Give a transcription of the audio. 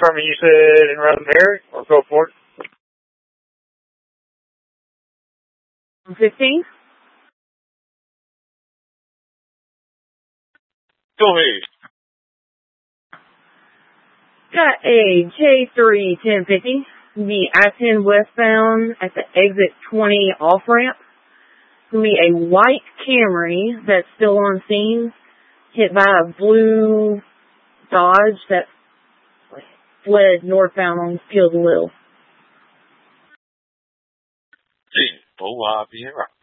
confirming you said in Rosemary or Gulfport? 15? Go ahead. Got a J3 1050. The I-10 westbound at the exit 20 off-ramp. Gonna be a white Camry that's still on scene, hit by a blue Dodge that fled northbound on Field Little. Boa Vieira.